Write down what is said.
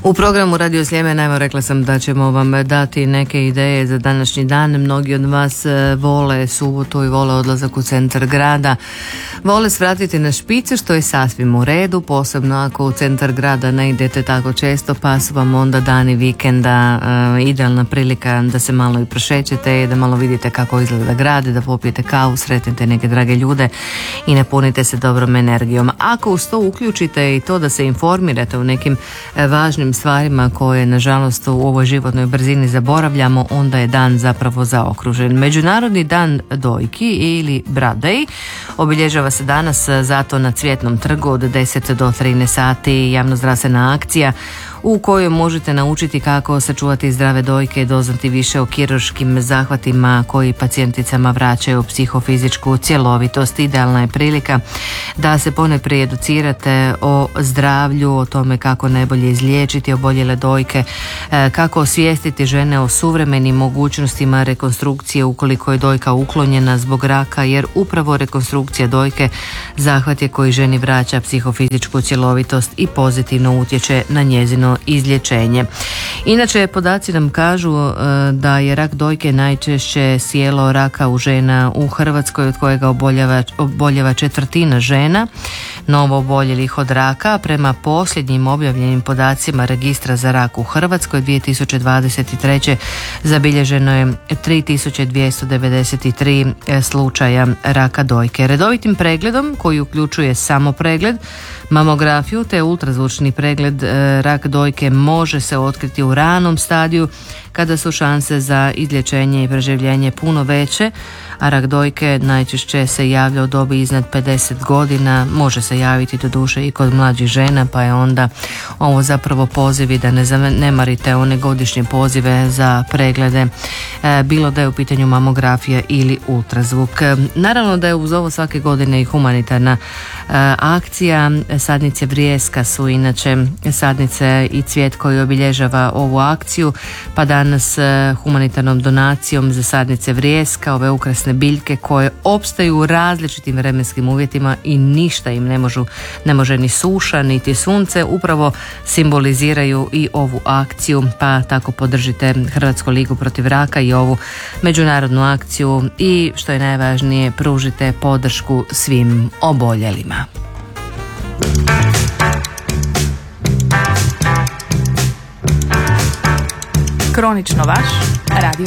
U programu Radio Sljeme, naime, rekla sam da ćemo vam dati neke ideje za današnji dan. Mnogi od vas vole subotu i vole odlazak u centar grada. Vole svratiti na špice, što je sasvim u redu, posebno ako u centar grada ne idete tako često, pa su vam onda dani vikenda idealna prilika da se malo i prošećete, da malo vidite kako izgleda grad, da popijete kavu, sretnete neke drage ljude i napunite se dobrom energijom. Ako uz to uključite i to da se informirate u nekim važnim stvarima koje nažalost u ovoj životnoj brzini zaboravljamo, onda je dan zapravo zaokružen. Međunarodni dan dojki ili Bra Day obilježava se danas zato na Cvjetnom trgu od 10 do 13 sati javnozdravstvena akcija u kojoj možete naučiti kako sačuvati zdrave dojke i doznati više o kirurškim zahvatima koji pacijenticama vraćaju psihofizičku cjelovitost. Idealna je prilika da se ponajprije educirate o zdravlju, o tome kako najbolje izliječiti oboljele dojke, kako osvijestiti žene o suvremenim mogućnostima rekonstrukcije ukoliko je dojka uklonjena zbog raka, jer upravo rekonstrukcija dojke zahvat je koji ženi vraća psihofizičku cjelovitost i pozitivno utječe na njezino izlječenje. Inače, podaci nam kažu da je rak dojke najčešće sjelo raka u žena u Hrvatskoj, od kojega oboljeva četvrtina žena novo oboljelih od raka. Prema posljednjim objavljenim podacima registra za rak u Hrvatskoj 2023. zabilježeno je 3293 slučaja raka dojke. Redovitim pregledom, koji uključuje samo pregled, mamografiju te ultrazvučni pregled, rak dojke može se otkriti u ranom stadiju kada su šanse za izlječenje i preživljenje puno veće, a rak dojke najčešće se javlja u dobi iznad 50 godina, može se javiti doduše i kod mlađih žena, pa je onda ovo zapravo pozivi da ne zanemarite one godišnje pozive za preglede, bilo da je u pitanju mamografija ili ultrazvuk. Naravno da je uz ovo svake godine i humanitarna akcija. Sadnice Vrijeska su inače sadnice i cvijet koji obilježava ovu akciju, pa danas humanitarnom donacijom za sadnice Vrijeska, ove ukrasne biljke koje opstaju u različitim vremenskim uvjetima i ništa im ne može ni suša niti sunce, upravo simboliziraju i ovu akciju, pa tako podržite Hrvatsku ligu protiv raka i ovu međunarodnu akciju i što je najvažnije, pružite podršku svim oboljelima. Kronično vaš radio.